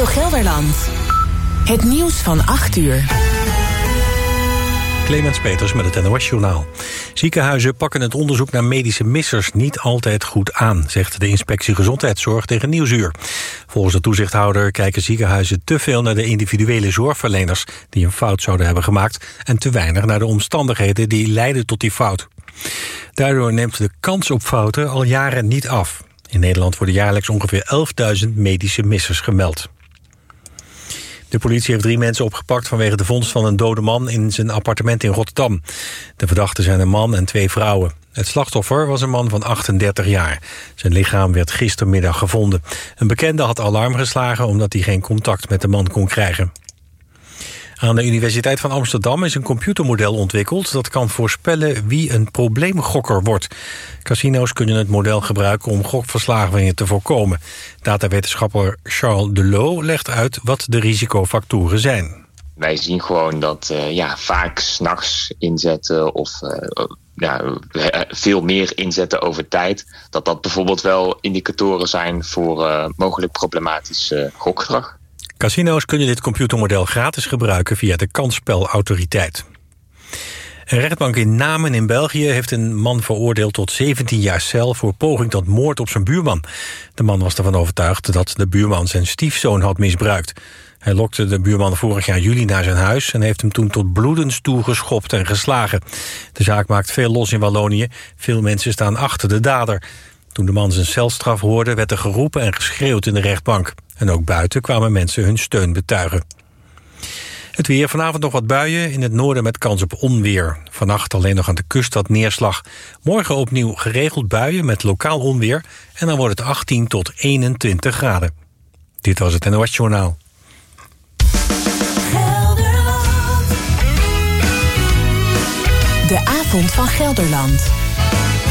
Radio Gelderland. Het nieuws van 8 uur. Clemens Peters met het NOS-journaal. Ziekenhuizen pakken het onderzoek naar medische missers niet altijd goed aan, zegt de Inspectie Gezondheidszorg tegen Nieuwsuur. Volgens de toezichthouder kijken ziekenhuizen te veel naar de individuele zorgverleners die een fout zouden hebben gemaakt en te weinig naar de omstandigheden die leiden tot die fout. Daardoor neemt de kans op fouten al jaren niet af. In Nederland worden jaarlijks ongeveer 11.000 medische missers gemeld. De politie heeft 3 mensen opgepakt vanwege de vondst van een dode man in zijn appartement in Rotterdam. De verdachten zijn een man en 2 vrouwen. Het slachtoffer was een man van 38 jaar. Zijn lichaam werd gistermiddag gevonden. Een bekende had alarm geslagen omdat hij geen contact met de man kon krijgen. Aan de Universiteit van Amsterdam is een computermodel ontwikkeld dat kan voorspellen wie een probleemgokker wordt. Casino's kunnen het model gebruiken om gokverslavingen te voorkomen. Datawetenschapper Charles Delot legt uit wat de risicofactoren zijn. Wij zien gewoon dat vaak 's nachts inzetten of veel meer inzetten over tijd. Dat bijvoorbeeld wel indicatoren zijn voor mogelijk problematisch gokgedrag. Casino's kunnen dit computermodel gratis gebruiken via de kansspelautoriteit. Een rechtbank in Namen in België heeft een man veroordeeld tot 17 jaar cel voor poging tot moord op zijn buurman. De man was ervan overtuigd dat de buurman zijn stiefzoon had misbruikt. Hij lokte de buurman vorig jaar juli naar zijn huis en heeft hem toen tot bloedens toe geschopt en geslagen. De zaak maakt veel los in Wallonië. Veel mensen staan achter de dader. Toen de man zijn celstraf hoorde, werd er geroepen en geschreeuwd in de rechtbank. En ook buiten kwamen mensen hun steun betuigen. Het weer, vanavond nog wat buien, in het noorden met kans op onweer. Vannacht alleen nog aan de kust wat neerslag. Morgen opnieuw geregeld buien met lokaal onweer. En dan wordt het 18 tot 21 graden. Dit was het NOS Journaal. De avond van Gelderland.